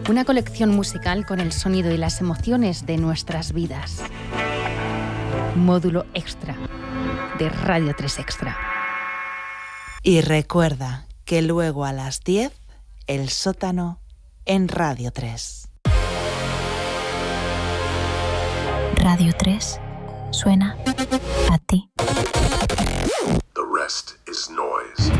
Una colección musical con el sonido y las emociones de nuestras vidas. Módulo extra de Radio 3 Extra. Y recuerda que luego a las 10, el sótano en Radio 3. Radio 3 suena a ti. The rest is noise.